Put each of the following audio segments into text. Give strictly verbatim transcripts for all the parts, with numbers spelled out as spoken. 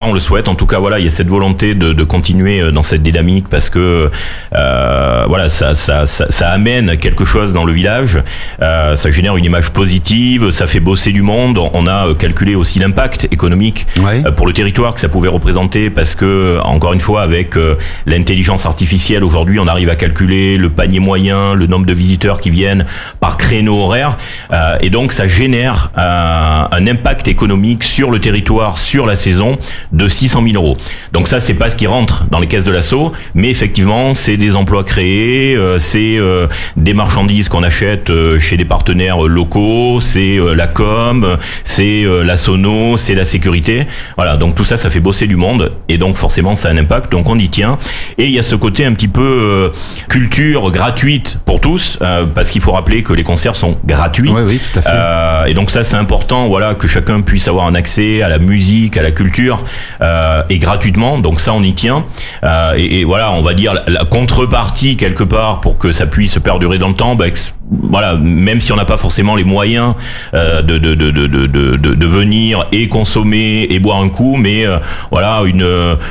on le souhaite. En tout cas, voilà, il y a cette volonté de, de continuer dans cette dynamique parce que euh, voilà, ça, ça, ça, ça amène quelque chose dans le village. Euh, ça génère une image positive, ça fait bosser du monde. On a calculé aussi l'impact économique ouais. pour le territoire que ça pouvait représenter parce que, encore une fois, avec l'intelligence artificielle, aujourd'hui, on arrive à calculer le panier moyen, le nombre de visiteurs qui viennent par créneau horaire, euh, et donc ça génère euh, un impact économique sur le territoire, sur la saison, de six cent mille euros. Donc ça, c'est pas ce qui rentre dans les caisses de l'assaut, mais effectivement, c'est des emplois créés, euh, c'est euh, des marchandises qu'on achète euh, chez des partenaires locaux, c'est euh, la com, c'est euh, la sono, c'est la sécurité. Voilà, donc tout ça, ça fait bosser du monde, et donc forcément, ça a un impact, donc on y tient. Et il y a ce côté un petit peu euh, culture gratuite pour tous, euh, parce qu'il faut rappeler que les concerts sont gratuits. Oui, oui, tout à fait. Euh, et donc ça, c'est important, voilà, que chacun puisse avoir un accès à la musique, à la culture, euh, et gratuitement. Donc ça, on y tient. Euh, et, et voilà, on va dire la, la contrepartie quelque part pour que ça puisse perdurer dans le temps. Bah, voilà, même si on n'a pas forcément les moyens euh, de, de, de, de, de, de, de venir et consommer et boire un coup, mais euh, voilà, une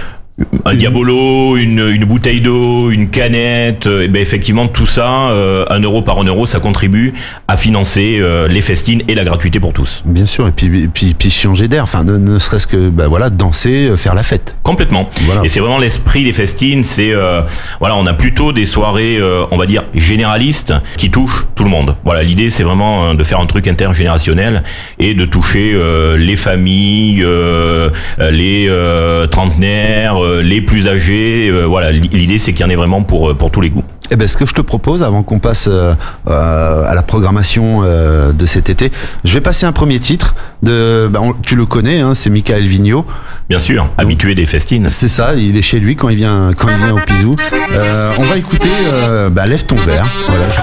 un diabolo, une, une bouteille d'eau, une canette, et ben effectivement tout ça, euh, un euro par un euro, ça contribue à financer euh, les festines et la gratuité pour tous. Bien sûr, et puis puis puis changer d'air, enfin ne, ne serait-ce que bah voilà, danser, faire la fête. Complètement. Voilà. Et c'est vraiment l'esprit des festines. C'est euh, voilà, on a plutôt des soirées, euh, on va dire généralistes, qui touchent tout le monde. Voilà, l'idée c'est vraiment de faire un truc intergénérationnel et de toucher euh, les familles, euh, les euh, trentenaires. Euh, les plus âgés, euh, voilà, l'idée c'est qu'il y en ait vraiment pour pour tous les goûts. Eh ben, ce que je te propose, avant qu'on passe euh, euh, à la programmation euh, de cet été, je vais passer un premier titre. De, bah, on, tu le connais, hein, c'est Michael Vigneault. Bien sûr, donc, habitué des festines. C'est ça, il est chez lui quand il vient quand il vient au Pisou. Euh, on va écouter euh, bah, Lève ton verre. Voilà.